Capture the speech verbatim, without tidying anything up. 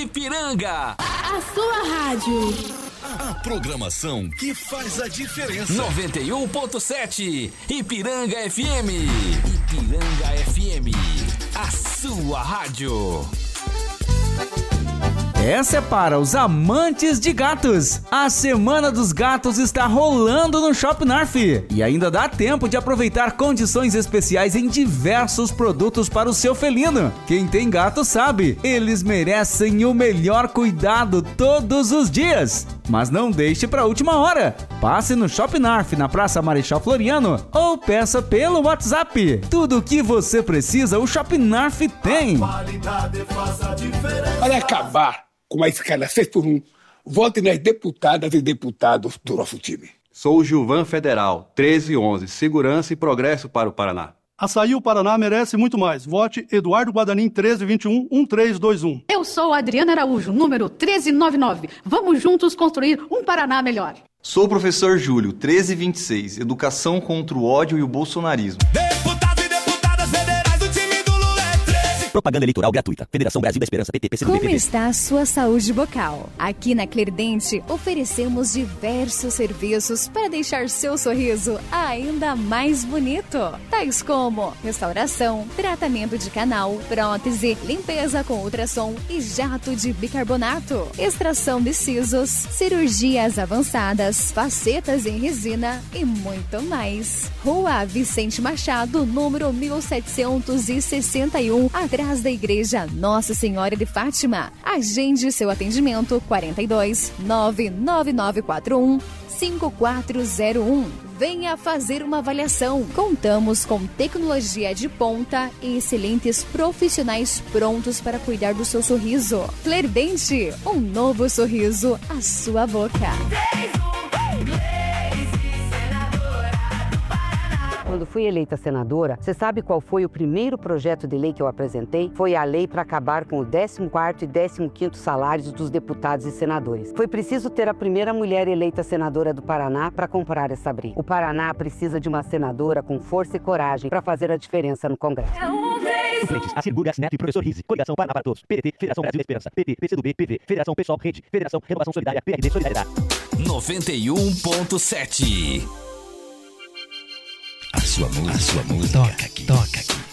Ipiranga. A sua rádio. A programação que faz a diferença. noventa e um ponto sete Ipiranga F M. Ipiranga F M. A sua rádio. Essa é para os amantes de gatos. A Semana dos Gatos está rolando no Shop Narf e ainda dá tempo de aproveitar condições especiais em diversos produtos para o seu felino. Quem tem gato sabe, eles merecem o melhor cuidado todos os dias. Mas não deixe para a última hora. Passe no Shop Narf na Praça Marechal Floriano ou peça pelo WhatsApp. Tudo o que você precisa, o Shop Narf tem. Para acabar com a escala seis por um, vote nas deputadas e deputados do nosso time. Sou o Gilvan Federal, treze onze, Segurança e Progresso para o Paraná. Açaí, o Paraná merece muito mais. Vote Eduardo Guadanin, treze vinte e um, um três dois um. Eu sou Adriana Araújo, número treze noventa e nove. Vamos juntos construir um Paraná melhor. Sou o professor Júlio, treze vinte e seis, Educação contra o ódio e o bolsonarismo. Deputados e deputadas federais do time do Lula é treze. Propaganda eleitoral gratuita. Federação Brasil da Esperança, P T, P C do B, P V. Como está a sua saúde bucal? Aqui na Clerdente oferecemos diversos serviços para deixar seu sorriso ainda mais bonito. Tais como restauração, tratamento de canal, prótese, limpeza com ultrassom e jato de bicarbonato, extração de sisos, cirurgias avançadas, facetas em resina e muito mais. Rua Vicente Machado, número mil setecentos e sessenta e um, atrás da Igreja Nossa Senhora de Fátima. Agende seu atendimento quarenta e dois, nove nove nove quatro um, cinco quatro zero um. Venha fazer uma avaliação. Contamos com tecnologia de ponta e excelentes profissionais prontos para cuidar do seu sorriso. Clerdente, um novo sorriso à sua boca. Quando fui eleita senadora, você sabe qual foi o primeiro projeto de lei que eu apresentei? Foi a lei para acabar com o décimo quarto e décimo quinto salários dos deputados e senadores. Foi preciso ter a primeira mulher eleita senadora do Paraná para comprar essa briga. O Paraná precisa de uma senadora com força e coragem para fazer a diferença no Congresso. Frentes, Acir Burgas, Neto e Professor Rizzi. Coligação Paraná para Todos. P D T, Federação Brasil da Esperança. P T, P C do B, P V, Federação Pessoal Rede, Federação Renovação Solidária, P R D Solidariedade. noventa e um ponto sete A sua música, a sua música toca aqui, toca aqui.